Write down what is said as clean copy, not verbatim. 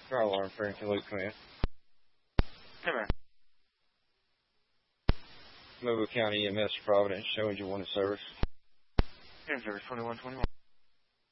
Fire alarm, Farrington Luke Command. Come here. Mobile County EMS, Providence, showing you one in service. Here in service 2121.